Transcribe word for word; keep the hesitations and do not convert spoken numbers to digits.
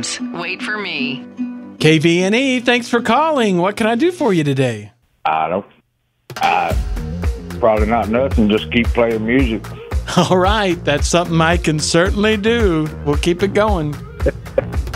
Jams. Wait for me. K V N E, thanks for calling. What can I do for you today? I don't. I probably not nothing. Just keep playing music. All right, that's something I can certainly do. We'll keep it going.